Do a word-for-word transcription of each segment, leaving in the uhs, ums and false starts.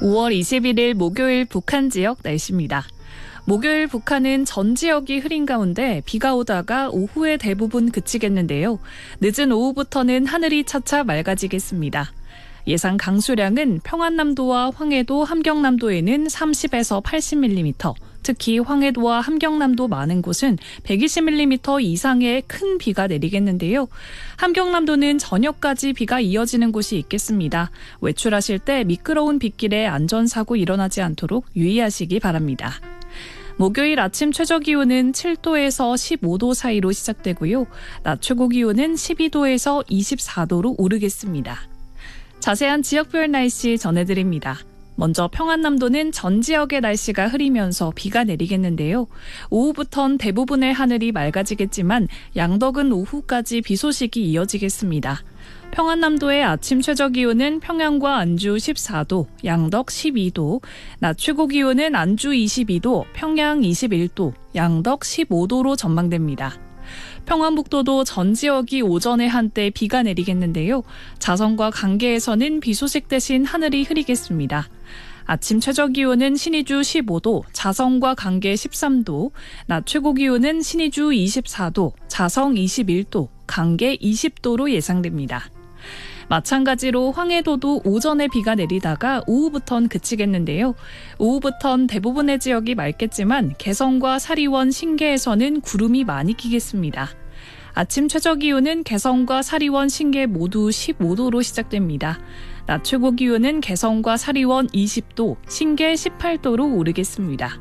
오월 이십일일 목요일 북한 지역 날씨입니다. 목요일 북한은 전 지역이 흐린 가운데 비가 오다가 오후에 대부분 그치겠는데요. 늦은 오후부터는 하늘이 차차 맑아지겠습니다. 예상 강수량은 평안남도와 황해도, 함경남도에는 삼십에서 팔십 밀리미터, 특히 황해도와 함경남도 많은 곳은 백이십 밀리미터 이상의 큰 비가 내리겠는데요. 함경남도는 저녁까지 비가 이어지는 곳이 있겠습니다. 외출하실 때 미끄러운 빗길에 안전사고 일어나지 않도록 유의하시기 바랍니다. 목요일 아침 최저기온은 칠도에서 십오도 사이로 시작되고요. 낮 최고기온은 십이도에서 이십사도로 오르겠습니다. 자세한 지역별 날씨 전해드립니다. 먼저 평안남도는 전 지역의 날씨가 흐리면서 비가 내리겠는데요. 오후부턴 대부분의 하늘이 맑아지겠지만 양덕은 오후까지 비 소식이 이어지겠습니다. 평안남도의 아침 최저기온은 평양과 안주 십사도, 양덕 십이도, 낮 최고기온은 안주 이십이도, 평양 이십일도, 양덕 십오도로 전망됩니다. 평안북도도 전 지역이 오전에 한때 비가 내리겠는데요. 자성과 강계에서는 비 소식 대신 하늘이 흐리겠습니다. 아침 최저기온은 신의주 십오도, 자성과 강계 십삼도, 낮 최고기온은 신의주 이십사도, 자성 이십일도, 강계 이십도로 예상됩니다. 마찬가지로 황해도도 오전에 비가 내리다가 오후부턴 그치겠는데요. 오후부턴 대부분의 지역이 맑겠지만 개성과 사리원, 신계에서는 구름이 많이 끼겠습니다. 아침 최저기온은 개성과 사리원, 신계 모두 십오도로 시작됩니다. 낮 최고기온은 개성과 사리원 이십도, 신계 십팔도로 오르겠습니다.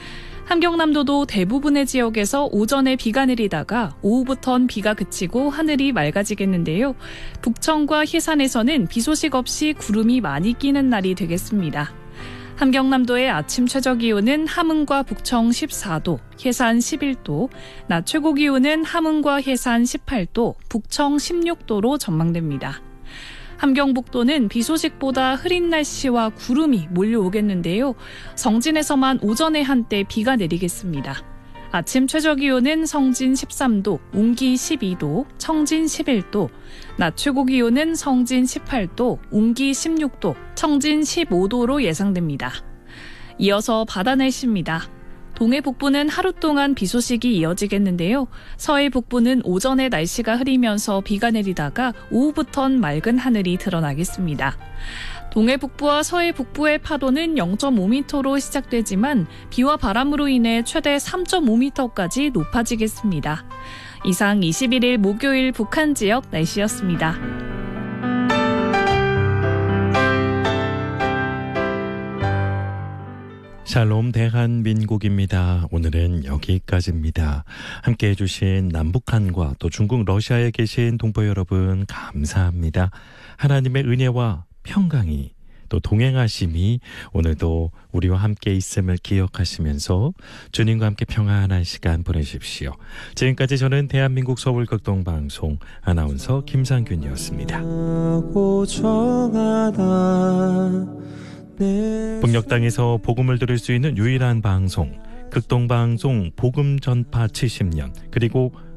함경남도도 대부분의 지역에서 오전에 비가 내리다가 오후부턴 비가 그치고 하늘이 맑아지겠는데요. 북청과 해산에서는 비 소식 없이 구름이 많이 끼는 날이 되겠습니다. 함경남도의 아침 최저기온은 함흥과 북청 십사도, 해산 십일도, 낮 최고기온은 함흥과 해산 십팔도, 북청 십육도로 전망됩니다. 함경북도는 비 소식보다 흐린 날씨와 구름이 몰려오겠는데요. 성진에서만 오전에 한때 비가 내리겠습니다. 아침 최저기온은 성진 십삼도, 웅기 십이도, 청진 십일도, 낮 최고기온은 성진 십팔도, 웅기 십육도, 청진 십오도로 예상됩니다. 이어서 바다 날씨입니다. 동해 북부는 하루 동안 비 소식이 이어지겠는데요. 서해 북부는 오전에 날씨가 흐리면서 비가 내리다가 오후부턴 맑은 하늘이 드러나겠습니다. 동해 북부와 서해 북부의 파도는 영점오미터로 시작되지만 비와 바람으로 인해 최대 삼점오미터까지 높아지겠습니다. 이상 이십일일 목요일 북한 지역 날씨였습니다. 샬롬 대한민국입니다. 오늘은 여기까지입니다. 함께해 주신 남북한과 또 중국 러시아에 계신 동포 여러분 감사합니다. 하나님의 은혜와 평강이 또 동행하심이 오늘도 우리와 함께 있음을 기억하시면서 주님과 함께 평안한 시간 보내십시오. 지금까지 저는 대한민국 서울극동방송 아나운서 김상균이었습니다. 북녘 땅에서 복음을 들을 수 있는 유일한 방송 극동방송 복음 전파 칠십년 그리고